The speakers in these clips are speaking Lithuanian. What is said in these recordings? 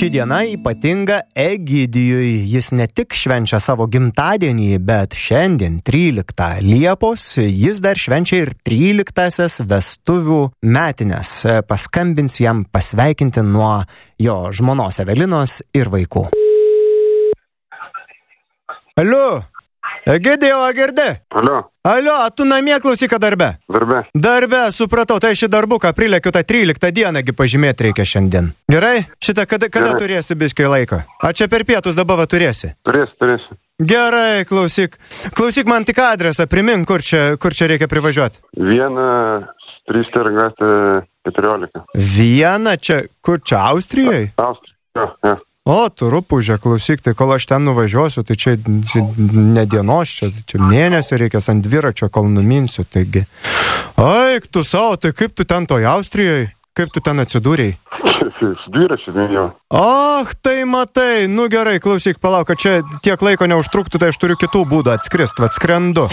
Ši diena ypatinga Egidijui. Jis ne tik švenčia savo gimtadienį, bet šiandien 13 Liepos jis dar švenčia ir 13-asias vestuvių metines. Paskambinsiu jam pasveikinti nuo jo žmonos Evelinos ir vaikų. Alio, Egidijau, girdi? Alio, tu namie klausyka darbe? Darbe, supratau, tai šį darbuką prilekiu tą 13 dieną pažymėti reikia šiandien. Gerai? Šitą kada turėsi biškai laiko? A čia per pietus dabar turėsi? Turėsiu. Gerai, klausyk man tik adresą, primink, kur čia reikia privažiuoti. 1 Stristergate 14. Vieną čia, kur čia, Austrijoje? Austrija, ja. O, tu rupūžė, klausyk, tai kol aš ten nuvažiuosiu, tai čia ne dienos, čia mėnesio reikės ant dviračio, kol numinsiu, taigi. Aik, tu savo, tai kaip tu ten toj Austrijoje? Kaip tu ten atsidūrėjai? Dviračiu minėjau. Tai matai, nu gerai, klausyk, palauk, kad čia tiek laiko neužtruktų, tai aš turiu kitų būdų atskrist, skrendu.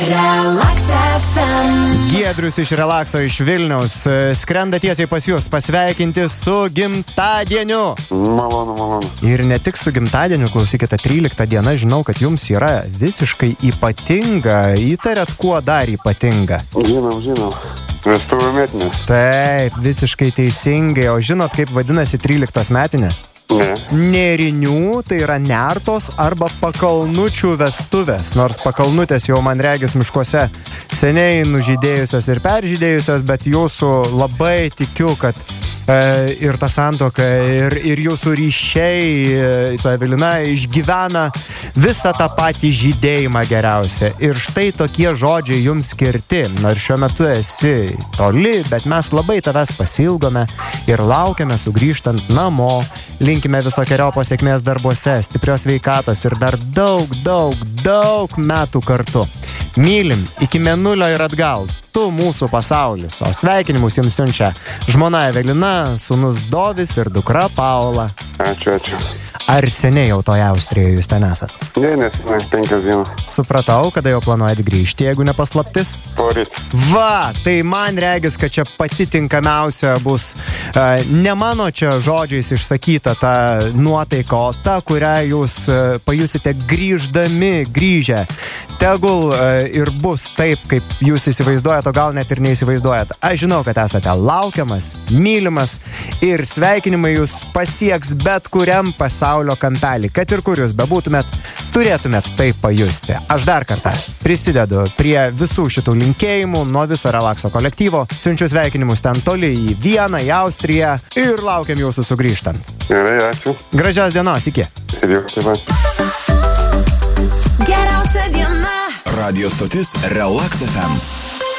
Giedrius iš Relakso iš Vilniaus skrenda tiesiai pas jūs pasveikinti su gimtadieniu. Malonu. Ir ne tik su gimtadieniu, klausykite, 13 diena, žinau, kad jums yra visiškai ypatinga. Įtariat, kuo dar ypatinga? Žinom. Vestuvių metinės. Taip, visiškai teisingai. O žinot, kaip vadinasi 13 metinės? Ne. Nėrinių, tai yra nertos arba pakalnučių vestuvės. Nors pakalnutės jau man regis miškuose seniai nužydėjusios ir peržydėjusios, bet jūsų labai tikiu, kad ir ta santuoka, ir jūsų ryšiai su Evelina išgyvena visą tą patį žydėjimą geriausią. Ir štai tokie žodžiai jums skirti. Nors šiuo metu esi toli, bet mes labai tavęs pasilgome ir laukiame sugrįžtant namo. Linkime visokeriopos sėkmės darbuose, stiprios sveikatos ir dar daug metų kartu. Mylim iki mėnulio ir atgal. Tu mūsų pasaulis. O sveikinimus jums siunčia žmona Evelina, sūnus Dovis ir dukra Paula. Ačiū. Ar seniai jau toje Austrijoje jūs ten esat? Ne, 5 dienų. Supratau, kada jau planuojat grįžti, jeigu ne paslaptis? Poryt. Va, tai man regis, kad čia pati tinkamiausia bus ne mano čia žodžiais išsakyta ta nuotaika, o ta, kurią jūs pajusite grįžę. Tegul ir bus taip, kaip jūs įsivaizduojat, o gal net ir neįsivaizduojat. Aš žinau, kad esate laukiamas, mylimas ir sveikinimai jūs pasieks bet kuriam pasaulio kampelį. Kad ir kur jūs bebūtumėt, turėtumėt tai pajusti. Aš dar kartą prisidedu prie visų šitų linkėjimų nuo viso Relakso kolektyvo. Siunčiu sveikinimus ten toli į Vieną, į Austriją ir laukiam jūsų sugrįžtant. Gerai, ačiū. Gražios dienos, iki. Ir jau taip pat. Geriausia diena. Radio stotis Relax FM.